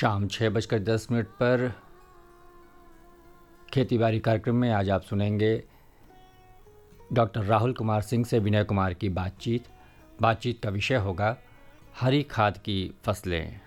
शाम 6:10 पर खेती बाड़ी कार्यक्रम में आज आप सुनेंगे डॉक्टर राहुल कुमार सिंह से विनय कुमार की बातचीत का विषय होगा हरी खाद की फसलें।